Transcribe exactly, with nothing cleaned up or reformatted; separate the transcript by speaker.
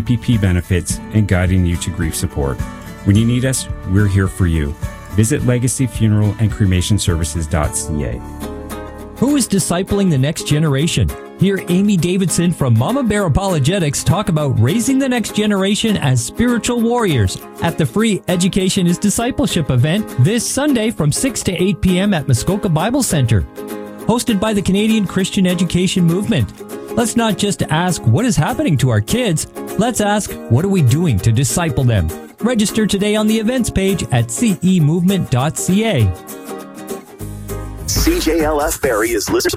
Speaker 1: P P benefits, and guiding you to grief support. When you need us, we're here for you. Visit legacy funeral and cremation services dot c a.
Speaker 2: Who is discipling the next generation? Hear Amy Davidson from Mama Bear Apologetics talk about raising the next generation as spiritual warriors at the free Education is Discipleship event this Sunday from six to eight p.m. at Muskoka Bible Center. Hosted by the Canadian Christian Education Movement. Let's not just ask what is happening to our kids, let's ask what are we doing to disciple them. Register today on the events page at c e movement dot c a.
Speaker 3: C J L F Barrie is listener